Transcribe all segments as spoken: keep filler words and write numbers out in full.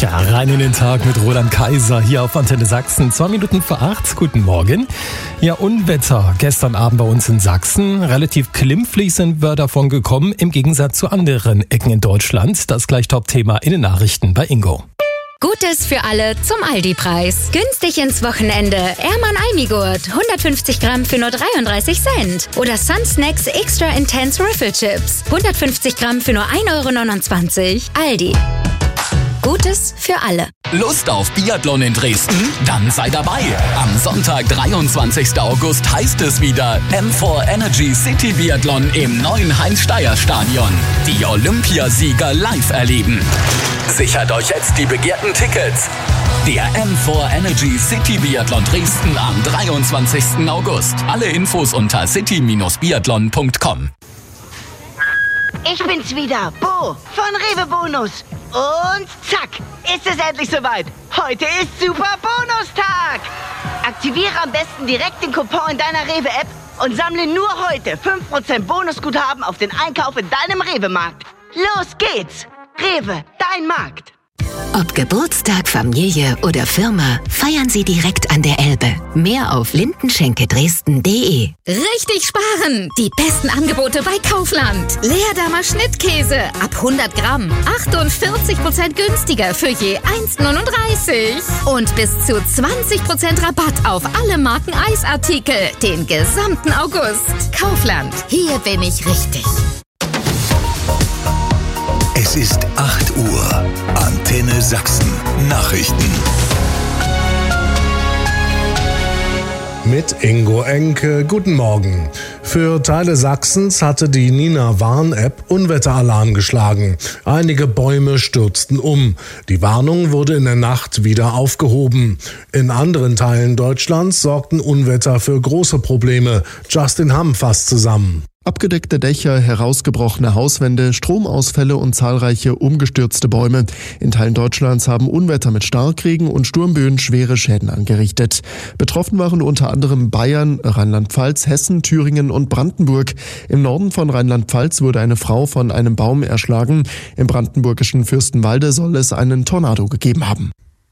Ja, rein in den Tag mit Roland Kaiser hier auf Antenne Sachsen. Zwei Minuten vor acht. Guten Morgen. Ja, Unwetter gestern Abend bei uns in Sachsen. Relativ klimpflich sind wir davon gekommen, im Gegensatz zu anderen Ecken in Deutschland. Das gleich Top-Thema in den Nachrichten bei Ingo. Gutes für alle zum Aldi-Preis. Günstig ins Wochenende. Erman Almigurt. hundertfünfzig Gramm für nur dreiunddreißig Cent. Oder Sun Snacks Extra Intense Riffle Chips. hundertfünfzig Gramm für nur ein Euro neunundzwanzig. Aldi. Gutes für alle. Lust auf Biathlon in Dresden? Dann sei dabei. Am Sonntag, dreiundzwanzigsten August, heißt es wieder M vier Energy City Biathlon im neuen Heinz-Steier-Stadion. Die Olympiasieger live erleben. Sichert euch jetzt die begehrten Tickets. Der M vier Energy City Biathlon Dresden am dreiundzwanzigsten August. Alle Infos unter city Bindestrich biathlon Punkt com. Ich bin's wieder, Bo von Rewe Bonus. Und zack, ist es endlich soweit. Heute ist Super Bonustag. Aktiviere am besten direkt den Coupon in deiner Rewe-App und sammle nur heute fünf Prozent Bonusguthaben auf den Einkauf in deinem Rewe-Markt. Los geht's. Rewe, dein Markt. Ob Geburtstag, Familie oder Firma, feiern Sie direkt an der Elbe. Mehr auf lindenschenke-dresden punkt de. Richtig sparen! Die besten Angebote bei Kaufland. Leerdamer Schnittkäse ab hundert Gramm. achtundvierzig Prozent günstiger für je eins neununddreißig. Und bis zu zwanzig Prozent Rabatt auf alle Marken Eisartikel. Den gesamten August. Kaufland. Hier bin ich richtig. Es ist acht Uhr. Antenne Sachsen. Nachrichten. Mit Ingo Enke. Guten Morgen. Für Teile Sachsens hatte die Nina-Warn-App Unwetteralarm geschlagen. Einige Bäume stürzten um. Die Warnung wurde in der Nacht wieder aufgehoben. In anderen Teilen Deutschlands sorgten Unwetter für große Probleme. Justin Hamm fasst zusammen. Abgedeckte Dächer, herausgebrochene Hauswände, Stromausfälle und zahlreiche umgestürzte Bäume. In Teilen Deutschlands haben Unwetter mit Starkregen und Sturmböen schwere Schäden angerichtet. Betroffen waren unter anderem Bayern, Rheinland-Pfalz, Hessen, Thüringen und Brandenburg. Im Norden von Rheinland-Pfalz wurde eine Frau von einem Baum erschlagen. Im brandenburgischen Fürstenwalde soll es einen Tornado gegeben haben.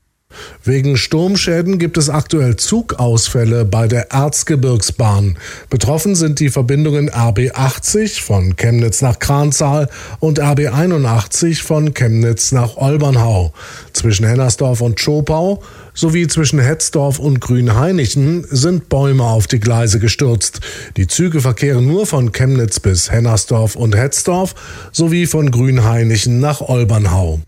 Wegen Sturmschäden gibt es aktuell Zugausfälle bei der Erzgebirgsbahn. Betroffen sind die Verbindungen R B achtzig von Chemnitz nach Kranzahl und R B einundachtzig von Chemnitz nach Olbernhau. Zwischen Hennersdorf und Schopau sowie zwischen Hetzdorf und Grünhainichen sind Bäume auf die Gleise gestürzt. Die Züge verkehren nur von Chemnitz bis Hennersdorf und Hetzdorf sowie von Grünhainichen nach Olbernhau.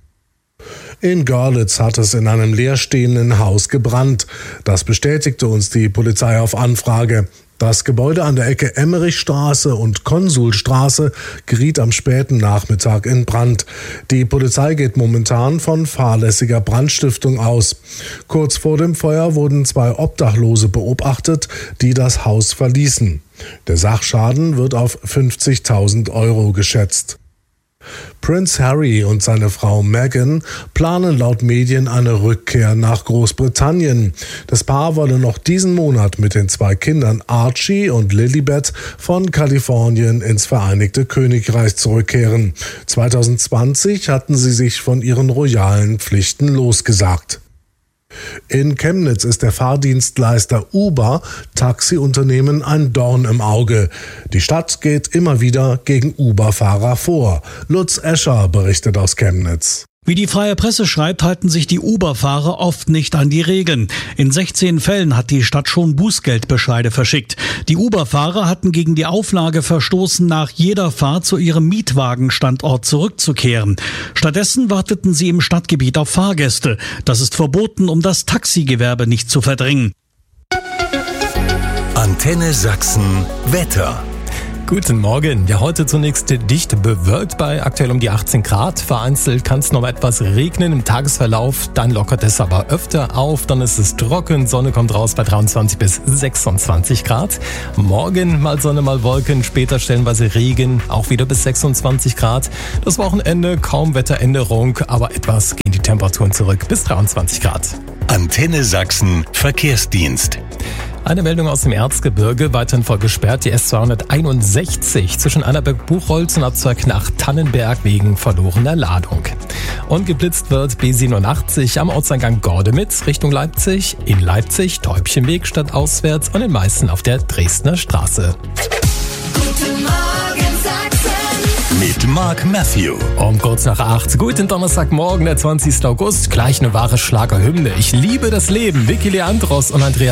In Görlitz hat es in einem leerstehenden Haus gebrannt. Das bestätigte uns die Polizei auf Anfrage. Das Gebäude an der Ecke Emmerichstraße und Konsulstraße geriet am späten Nachmittag in Brand. Die Polizei geht momentan von fahrlässiger Brandstiftung aus. Kurz vor dem Feuer wurden zwei Obdachlose beobachtet, die das Haus verließen. Der Sachschaden wird auf fünfzigtausend Euro geschätzt. Prince Harry und seine Frau Meghan planen laut Medien eine Rückkehr nach Großbritannien. Das Paar wolle noch diesen Monat mit den zwei Kindern Archie und Lilibet von Kalifornien ins Vereinigte Königreich zurückkehren. zwanzig zwanzig hatten sie sich von ihren royalen Pflichten losgesagt. In Chemnitz ist der Fahrdienstleister Uber Taxiunternehmen ein Dorn im Auge. Die Stadt geht immer wieder gegen Uber-Fahrer vor. Lutz Escher berichtet aus Chemnitz. Wie die Freie Presse schreibt, halten sich die Uber-Fahrer oft nicht an die Regeln. In sechzehn Fällen hat die Stadt schon Bußgeldbescheide verschickt. Die Uber-Fahrer hatten gegen die Auflage verstoßen, nach jeder Fahrt zu ihrem Mietwagenstandort zurückzukehren. Stattdessen warteten sie im Stadtgebiet auf Fahrgäste. Das ist verboten, um das Taxigewerbe nicht zu verdrängen. Antenne Sachsen Wetter. Guten Morgen. Ja, heute zunächst dicht bewölkt bei aktuell um die achtzehn Grad. Vereinzelt kann es noch etwas regnen im Tagesverlauf. Dann lockert es aber öfter auf. Dann ist es trocken. Sonne kommt raus bei dreiundzwanzig bis sechsundzwanzig Grad. Morgen mal Sonne, mal Wolken. Später stellenweise Regen. Auch wieder bis sechsundzwanzig Grad. Das Wochenende kaum Wetteränderung. Aber etwas gehen die Temperaturen zurück bis dreiundzwanzig Grad. Antenne Sachsen Verkehrsdienst. Eine Meldung aus dem Erzgebirge, weiterhin voll gesperrt, die S zweihunderteinundsechzig zwischen Annaberg-Buchholz und Abzweig nach Tannenberg wegen verlorener Ladung. Und geblitzt wird B siebenundachtzig am Ortseingang Gordemitz Richtung Leipzig, in Leipzig Täubchenweg stadtauswärts und in Meißen auf der Dresdner Straße. Guten Morgen Sachsen mit Mark Matthew. Um kurz nach acht, guten Donnerstagmorgen, der zwanzigsten August, gleich eine wahre Schlagerhymne. Ich liebe das Leben, Vicky Leandros und Andrea